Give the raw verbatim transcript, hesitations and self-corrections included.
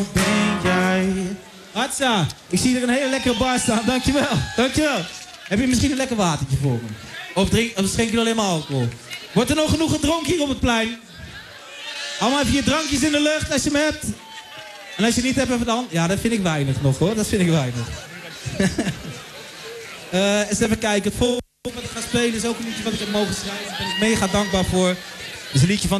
ben jij. Hatsa, ik zie er een hele lekkere bar staan. Dankjewel, dankjewel. Heb je misschien een lekker watertje voor me? Of, drink, of schenk je alleen maar alcohol? Wordt er nog genoeg gedronken hier op het plein? Hou maar even je drankjes in de lucht als je hem hebt. En als je niet hebt, even dan. Ja, dat vind ik weinig nog hoor. Dat vind ik weinig. uh, eens even kijken. Het volgende wat ik ga spelen is ook een liedje wat ik heb mogen schrijven. Daar ben ik mega dankbaar voor. Het is een liedje van